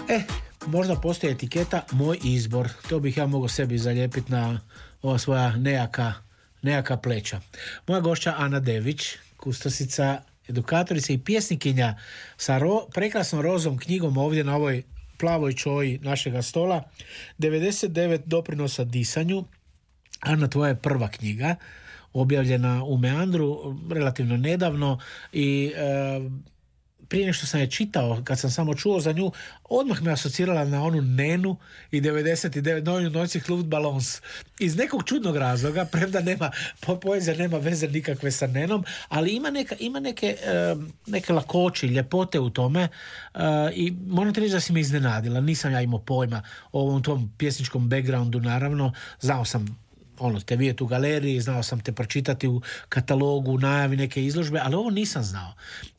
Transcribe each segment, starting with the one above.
Možda postoji etiketa moj izbor. To bih ja mogao sebi zalijepiti na ova svoja nejaka pleća. Moja gošća Ana Dević, kustosica, edukatorica i pjesnikinja sa prekrasnom rozom knjigom ovdje na ovoj plavoj čoji našega stola. 99 doprinosa disanju. Ana, tvoja je prva knjiga, objavljena u Meandru relativno nedavno i prije nešto sam je čitao, kad sam samo čuo za nju, odmah me asocirala na onu Nenu i 99 Neun 90 Luftballons. Iz nekog čudnog razloga, premda poezija nema veze nikakve sa Nenom, ali ima neke lakoće i ljepote u tome i moram ti reći da si me iznenadila. Nisam ja imao pojma o ovom tom pjesničkom backgroundu, naravno. Znao sam te vidjeti u galeriji, znao sam te pročitati u katalogu, u najavi neke izložbe, ali ovo nisam znao.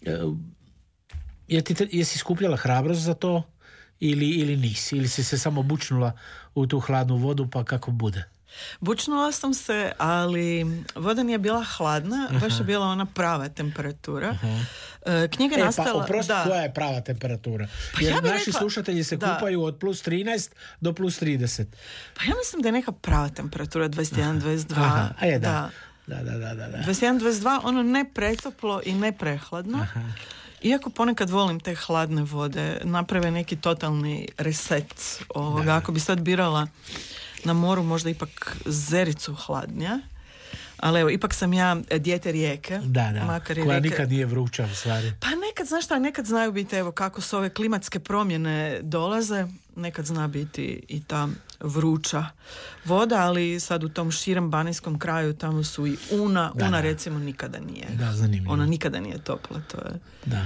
Jesi skupljala hrabrost za to ili nisi? Ili si se samo bučnula u tu hladnu vodu pa kako bude? Bučnula sam se, ali voda nije bila hladna, baš je bila ona prava temperatura. Knjiga je nastala... Pa oprosti, koja je prava temperatura? Jer ja naši slušatelji se kupaju od plus 13 do plus 30. Pa ja mislim da je neka prava temperatura 21-22. Da. 21-22, ono ne pretoplo i ne prehladno. Iako ponekad volim te hladne vode, naprave neki totalni reset ovoga. Ako bi sad birala na moru, možda ipak zericu hladnija. Ali evo, ipak sam ja dijete rijeke. Koja nikad nije vruća u stvari. Pa nekad, znaš šta, nekad znaju biti, evo, kako su ove klimatske promjene dolaze, nekad zna biti i ta vruća voda, ali sad u tom širem banijskom kraju tamo su i Una recimo nikada nije. Zanimljivo. Ona nikada nije topla, to je...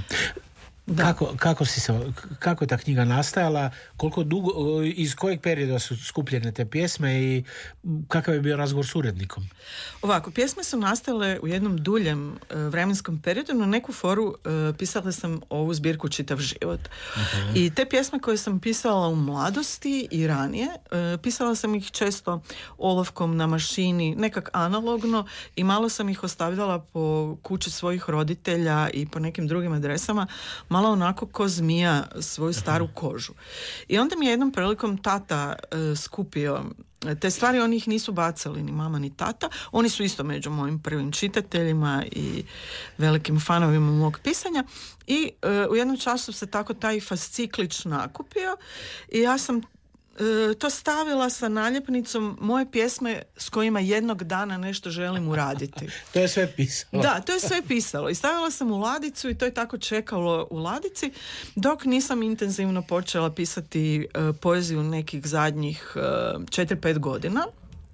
Kako je ta knjiga nastajala, koliko dugo, iz kojeg perioda su skupljene te pjesme i kakav je bio razgovor s urednikom? Ovako, pjesme su nastale u jednom duljem vremenskom periodu, na neku foru pisala sam ovu zbirku Čitav život. I te pjesme koje sam pisala u mladosti i ranije, pisala sam ih često olovkom na mašini, nekak analogno, i malo sam ih ostavljala po kući svojih roditelja i po nekim drugim adresama, malo onako ko zmija svoju staru kožu. I onda mi je jednom prilikom tata skupio te stvari, oni ih nisu bacali ni mama ni tata, oni su isto među mojim prvim čitateljima i velikim fanovima mog pisanja i u jednom času se tako taj fasciklić nakupio i ja sam to stavila sa naljepnicom moje pjesme s kojima jednog dana nešto želim uraditi. To je sve pisalo. Da, to je sve pisalo. I stavila sam u ladicu i to je tako čekalo u ladici dok nisam intenzivno počela pisati poeziju nekih zadnjih 4-5 godina.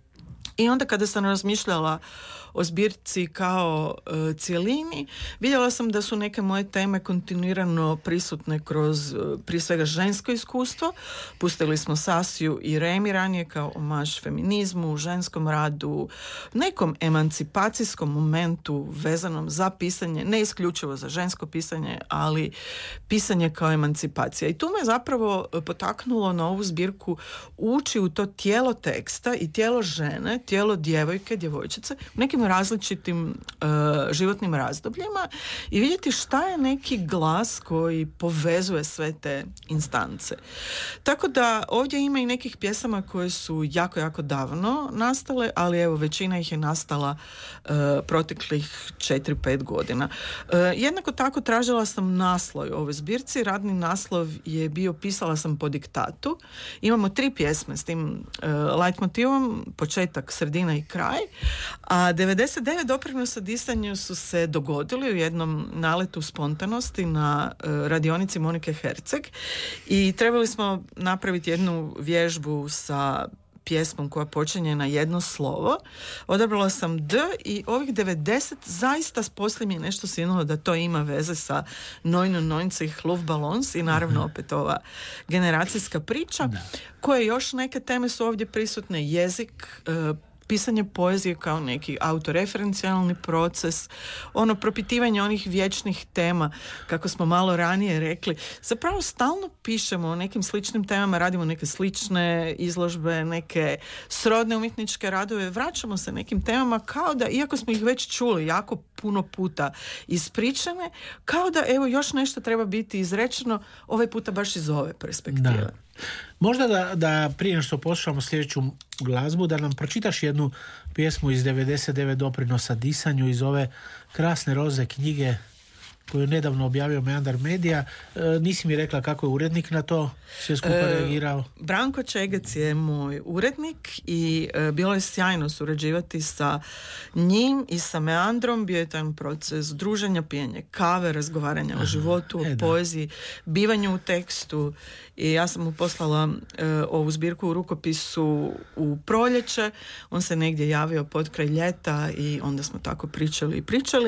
I onda kada sam razmišljala o zbirci kao cijelini, vidjela sam da su neke moje teme kontinuirano prisutne kroz prije svega žensko iskustvo. Pustili smo Sasiju i Remi ranije kao omaž feminizmu, ženskom radu, nekom emancipacijskom momentu vezanom za pisanje, ne isključivo za žensko pisanje, ali pisanje kao emancipacija. I tu me zapravo potaknulo na ovu zbirku ući u to tijelo teksta i tijelo žene, tijelo djevojke, djevojčice, u nekim različitim životnim razdobljima i vidjeti šta je neki glas koji povezuje sve te instance. Tako da ovdje ima i nekih pjesama koje su jako, jako davno nastale, ali evo većina ih je nastala proteklih 4-5 godina. Jednako tako tražila sam naslov ove zbirci. Radni naslov je bio Pisala sam po diktatu. Imamo 3 pjesme s tim leitmotivom, početak, sredina i kraj, a 99 doprinosa disanju su se dogodili u jednom naletu spontanosti na radionici Monike Herceg i trebali smo napraviti jednu vježbu sa pjesmom koja počinje na jedno slovo. Odabrala sam D i ovih 90 zaista poslije mi je nešto sinulo da to ima veze sa Neun 90 Luftballons i naravno opet ova generacijska priča, koje još neke teme su ovdje prisutne, jezik, pisanje poezije kao neki autoreferencijalni proces, propitivanje onih vječnih tema, kako smo malo ranije rekli. Zapravo stalno pišemo o nekim sličnim temama, radimo neke slične izložbe, neke srodne umjetničke radove, vraćamo se nekim temama kao da, iako smo ih već čuli jako puno puta ispričane, kao da evo još nešto treba biti izrečeno, ovaj puta baš iz ove perspektive. Da. Možda da prije nego što poslušamo sljedeću glazbu, da nam pročitaš jednu pjesmu iz 99 doprinosa disanju, iz ove krasne roze knjige koju je nedavno objavio Meandar Media. Nisi mi rekla kako je urednik na to sve skupa reagirao. Branko Čegec je moj urednik i bilo je sjajno surađivati sa njim i sa Meandrom. Bio je taj proces druženja, pijenja kave, razgovaranja o životu, o poeziji, bivanju u tekstu. I ja sam mu poslala ovu zbirku u rukopisu u proljeće. On se negdje javio pod kraj ljeta i onda smo tako pričali.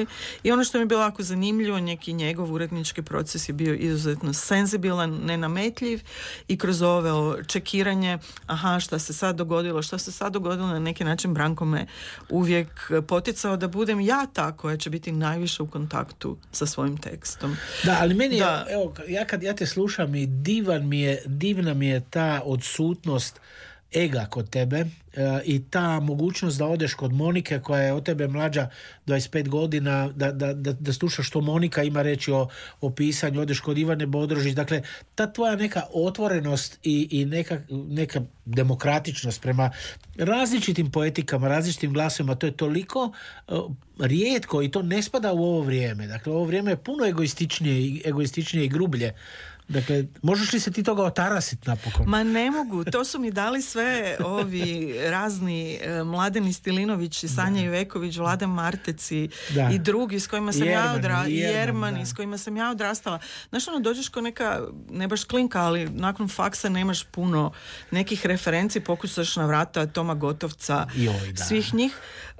I ono što mi je bilo jako zanimljivo, neki njegov urednički proces je bio izuzetno senzibilan, nenametljiv i kroz ove čekiranje, šta se sad dogodilo, na neki način Branko me uvijek poticao da budem ja ta koja će biti najviše u kontaktu sa svojim tekstom. Da, ali meni je, evo, kad ja te slušam i divna mi je ta odsutnost ega kod tebe i ta mogućnost da odeš kod Monike koja je od tebe mlađa 25 godina, da slušaš što Monika ima reći o pisanju, odeš kod Ivane Bodrožić. Dakle, ta tvoja neka otvorenost i neka demokratičnost prema različitim poetikama, različitim glasovima, to je toliko rijetko i to ne spada u ovo vrijeme. Dakle, ovo vrijeme je puno egoističnije i grublje. Dakle, možeš li se ti toga otarasiti napokon? Ma ne mogu, to su mi dali sve ovi razni Mladeni Stilinović i Sanja Iveković, Vlada Martec i drugi s kojima sam Jerman s kojima sam ja odrastala. Znaš, dođeš ko neka, ne baš klinka, ali nakon faksa nemaš puno nekih referenci, pokušaš na vrata Toma Gotovca, svih njih.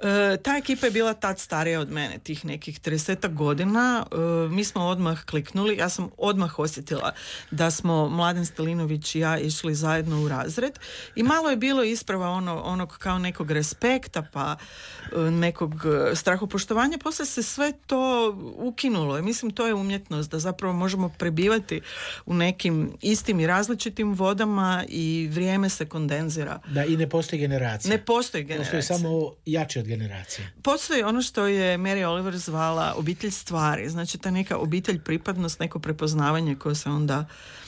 Ta ekipa je bila tad starija od mene, tih nekih 30 godina. Mi smo odmah kliknuli, ja sam odmah osjetila da smo Mladen Stilinović i ja išli zajedno u razred i malo je bilo isprava onog kao nekog respekta pa nekog strahopoštovanja, poslije se sve to ukinulo i mislim to je umjetnost da zapravo možemo prebivati u nekim istim i različitim vodama i vrijeme se kondenzira. Da, i ne postoji generacija. Postoji samo jače od generacije. Postoji ono što je Mary Oliver zvala obitelj stvari, znači ta neka obitelj pripadnost, neko prepoznavanje koje se onda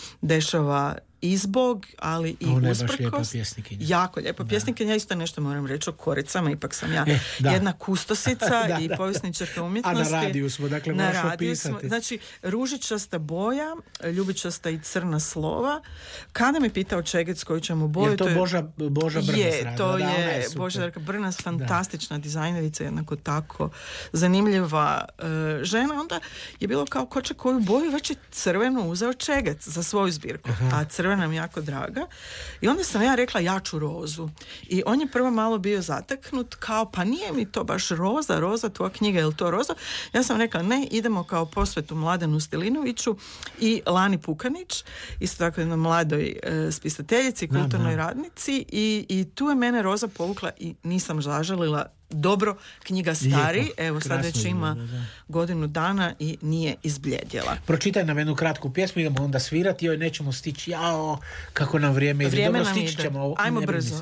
dešava i zbog, ali i usprkos. Jako lijepa pjesnikinja. Ja isto nešto moram reći o koricama, ipak sam ja jedna kustosica i povjesničarka umjetnosti. A na radiju smo, dakle možeš opisati. Znači, ružičasta boja, ljubičasta i crna slova. Kada me pitao Čegec koju ćemo boju... Je to Boža Brnas? To je Boža Brnas, fantastična dizajnerica, jednako tako zanimljiva žena. Onda je bilo kao ko će koju boju, već je crvenu uzeo Čegec za svoju zbirku. A crvena nam jako draga. I onda sam ja rekla ja ću rozu. I on je prvo malo bio zateknut kao pa nije mi to baš roza, tvoja knjiga, je li to roza? Ja sam rekla ne, idemo kao posvetu Mladenu Stilinoviću i Lani Pukanić, isto tako jednoj mladoj spisateljici, kulturnoj radnici i tu je mene roza povukla i nisam zažalila. Dobro, knjiga stari, lijepo, evo sad već ima godinu dana i nije izbljedjela. Pročitaj nam jednu kratku pjesmu, idemo onda svirati, joj nećemo stići, kako nam vrijeme ide. Dobro, stići ćemo. Ajmo brzo.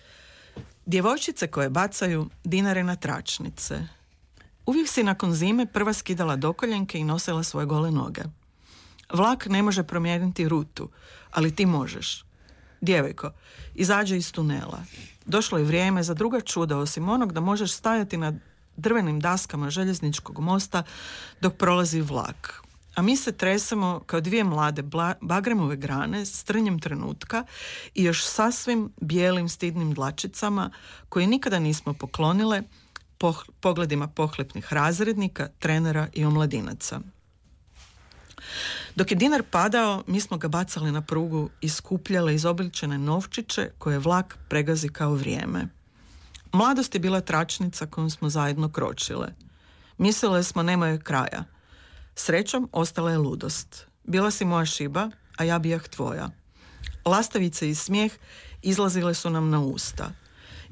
Djevojčice koje bacaju dinare na tračnice. Uvijek si nakon zime prva skidala dokoljenke i nosila svoje gole noge. Vlak ne može promijeniti rutu, ali ti možeš. Djevojko, izađe iz tunela. Došlo je vrijeme za druga čuda osim onog da možeš stajati na drvenim daskama željezničkog mosta dok prolazi vlak. A mi se tresemo kao dvije mlade bagremove grane s trnjem trenutka i još sasvim bijelim stidnim dlačicama koje nikada nismo poklonile pogledima pohlepnih razrednika, trenera i omladinaca. Dok je dinar padao, mi smo ga bacali na prugu i skupljale izobličene novčiće koje vlak pregazi kao vrijeme. Mladost je bila tračnica kojom smo zajedno kročile. Mislile smo nema joj kraja. Srećom ostala je ludost. Bila si moja šiba, a ja bijah tvoja. Lastavice i smijeh izlazile su nam na usta.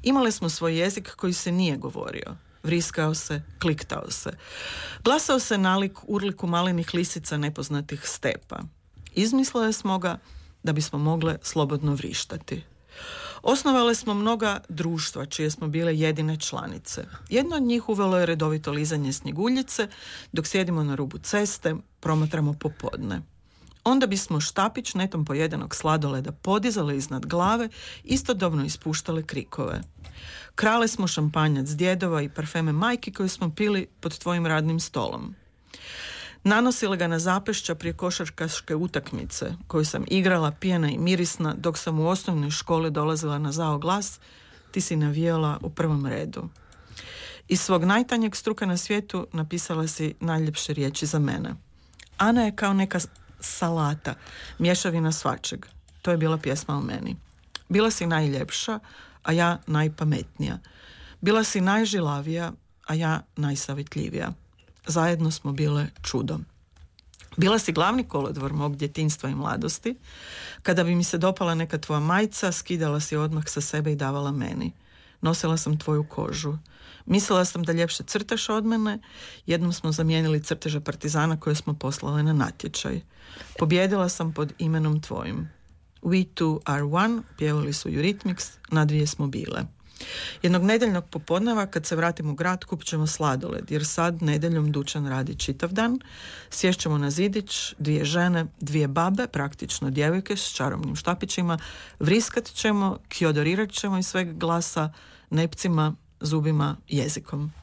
Imali smo svoj jezik koji se nije govorio. Vriskao se, kliktao se. Glasao se nalik urliku malenih lisica nepoznatih stepa. Izmislile smo ga da bismo mogle slobodno vrištati. Osnovale smo mnoga društva čije smo bile jedine članice. Jedno od njih uvelo je redovito lizanje snjeguljice dok sjedimo na rubu ceste, promatramo popodne. Onda bismo štapić netom pojedenog sladoleda podizale iznad glave, istodobno ispuštale krikove. Krale smo šampanjac djedova i parfeme majki koje smo pili pod tvojim radnim stolom. Nanosile ga na zapešća prije košarkaške utakmice koju sam igrala pijana i mirisna dok sam u osnovnoj školi dolazila na zao glas, ti si navijala u prvom redu. Iz svog najtanjeg struka na svijetu napisala si najljepše riječi za mene. Ana je kao neka salata, mješavina svačeg. To je bila pjesma o meni. Bila si najljepša, a ja najpametnija. Bila si najžilavija, a ja najsavjetljivija. Zajedno smo bile čudo. Bila si glavni kolodvor mog djetinjstva i mladosti. Kada bi mi se dopala neka tvoja majica, skidala si odmah sa sebe i davala meni. Nosila sam tvoju kožu. Mislila sam da ljepše crtaš od mene. Jednom smo zamijenili crteže partizana koje smo poslale na natječaj. Pobjedila sam pod imenom tvojim. We two are one, pjevali su Eurythmics, na dvije smo bile. Jednog nedjeljnog popodneva kad se vratimo u grad kupit ćemo sladoled, jer sad nedjeljom dućan radi čitav dan. Sješćemo na zidić, dvije žene, dvije babe, praktično djevojke s čarobnim štapićima, vriskat ćemo, kjodorirat ćemo iz sveg glasa, nepcima, zubima, jezikom.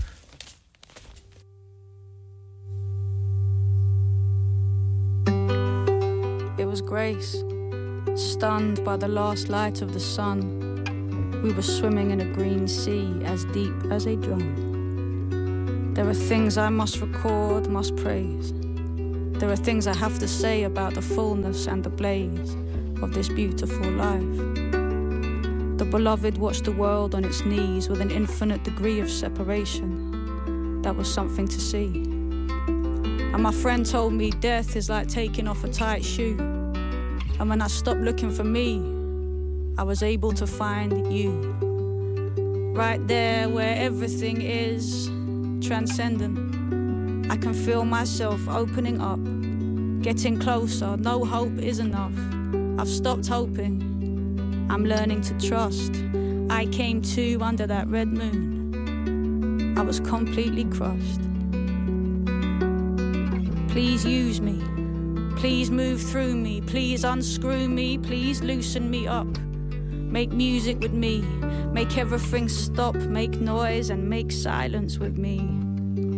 It was Grace, stunned by the last light of the sun. We were swimming in a green sea as deep as a drum. There are things I must record, must praise. There are things I have to say about the fullness and the blaze of this beautiful life. The beloved watched the world on its knees with an infinite degree of separation. That was something to see. And my friend told me death is like taking off a tight shoe. And when I stopped looking for me, I was able to find you. Right there where everything is transcendent. I can feel myself opening up, getting closer. No hope is enough. I've stopped hoping. I'm learning to trust. I came to under that red moon. I was completely crushed. Please use me. Please move through me. Please unscrew me. Please loosen me up. Make music with me, make everything stop, make noise and make silence with me.